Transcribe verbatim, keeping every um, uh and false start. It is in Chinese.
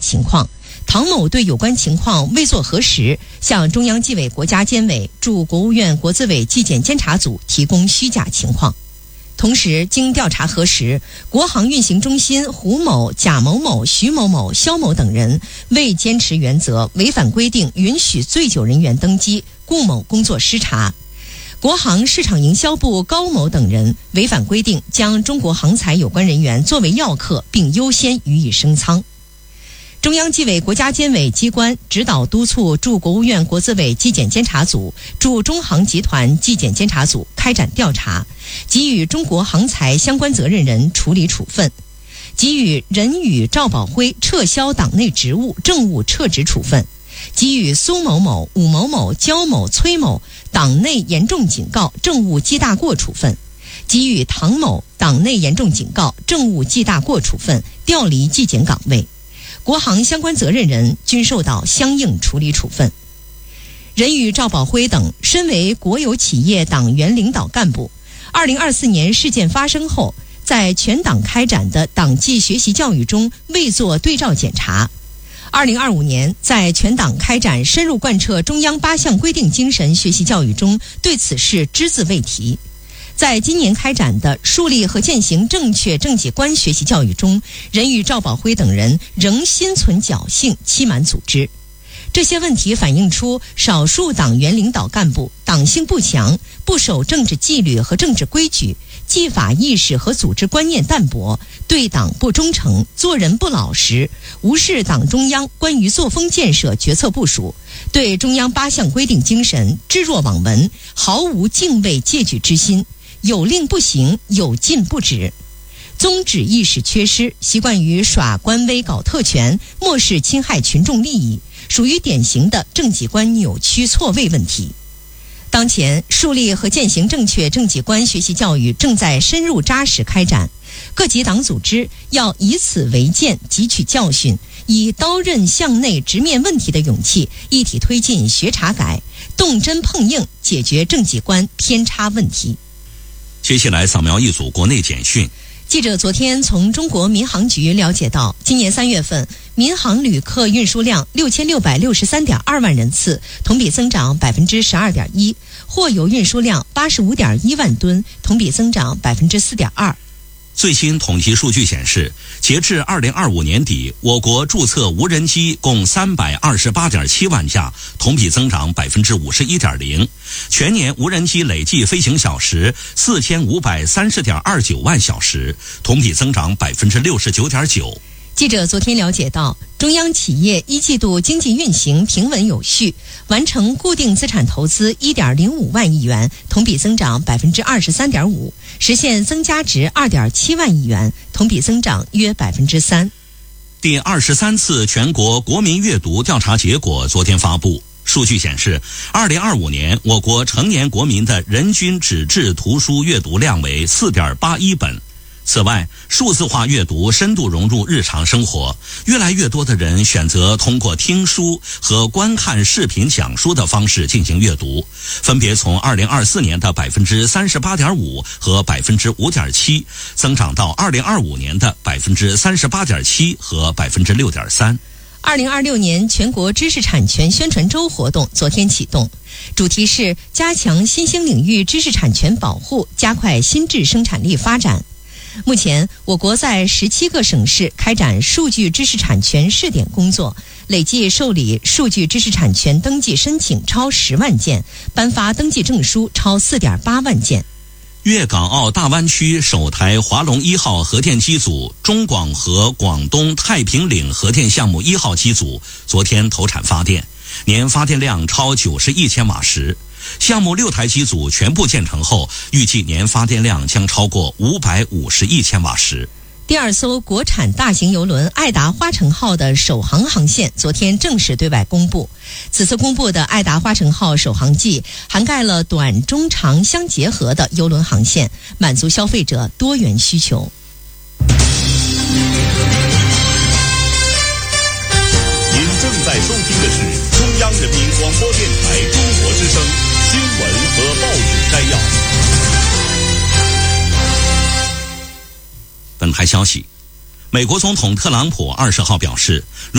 情况。唐某对有关情况未作核实，向中央纪委国家监委驻国务院国资委纪检监察组提供虚假情况。同时，经调查核实，国航运行中心胡某、贾某某、徐某某、肖某等人未坚持原则，违反规定允许醉酒人员登机，顾某工作失察。国航市场营销部高某等人违反规定，将中国航彩有关人员作为要客，并优先予以升舱。中央纪委国家监委机关指导督促驻国务院国资委纪检监察组、驻中航集团纪检监察组开展调查，给予中国航彩相关责任人处理处分，给予任宇、赵宝辉撤销党内职务、政务撤职处分，给予苏某某、武某某、焦某、崔某党内严重警告、政务记大过处分，给予唐某党内严重警告、政务记大过处分，调离纪检岗位。国航相关责任人均受到相应处理处分。任宇、赵宝辉等身为国有企业党员领导干部，二零二四年事件发生后，在全党开展的党纪学习教育中未做对照检查。二零二五年在全党开展深入贯彻中央八项规定精神学习教育中，对此事只字未提。在今年开展的树立和践行正确政绩观学习教育中，任宇、赵宝辉等人仍心存侥幸，欺瞒组织。这些问题反映出少数党员领导干部党性不强，不守政治纪律和政治规矩，纪法意识和组织观念淡薄，对党不忠诚，做人不老实，无视党中央关于作风建设决策部署，对中央八项规定精神置若罔闻，毫无敬畏戒惧之心，有令不行，有禁不止。宗旨意识缺失，习惯于耍官威搞特权，漠视侵害群众利益，属于典型的政绩观扭曲错位问题。当前，树立和践行正确政绩观学习教育正在深入扎实开展，各级党组织要以此为鉴，汲取教训，以刀刃向内直面问题的勇气，一体推进学查改，动真碰硬，解决政绩观偏差问题。 接下来扫描一组国内简讯。 记者昨天从中国民航局了解到，今年三月份民航旅客运输量六千六百六十三点二万人次，同比增长百分之十二点一；货邮运输量八十五点一万吨，同比增长百分之四点二。 最新统计数据显示，截至二零二五年底，我国注册无人机共三百二十八点七万架，同比增长百分之五十一点零。全年无人机累计飞行小时四千五百三十点二九万小时，同比增长百分之六十九点九。 记者昨天了解到，中央企业一季度经济运行平稳有序，完成固定资产投资一点零五万亿元，同比增长百分之二十三点五，实现增加值二点七万亿元，同比增长约百分之三。 第二十三次全国国民阅读调查结果昨天发布。数据显示，二零二五年我国成年国民的人均纸质图书阅读量为 四点八一本。此外，数字化阅读深度融入日常生活，越来越多的人选择通过听书和观看视频讲书的方式进行阅读，分别从二零二四年的百分之三十八点五和百分之五点七，增长到二零二五年的百分之三十八点七和百分之六点三。 二零二六年全国知识产权宣传周活动昨天启动，主题是加强新兴领域知识产权保护，加快新质生产力发展。目前，我国在十七个省市开展数据知识产权试点工作，累计受理数据知识产权登记申请超十万件，颁发登记证书超四点八万件。 粤港澳大湾区首台华龙一号核电机组中广核广东太平岭核电项目一号机组昨天投产发电，年发电量超九十亿千瓦时。项目六台机组全部建成后，预计年发电量将超过五百五十亿千瓦时。 第二艘国产大型邮轮爱达花城号的首航航线昨天正式对外公布。此次公布的爱达花城号首航季涵盖了短、中、长相结合的邮轮航线，满足消费者多元需求。 您正在收听的是中央人民广播电台中国之声新闻和报纸摘要。 本台消息，美国总统特朗普二十号表示，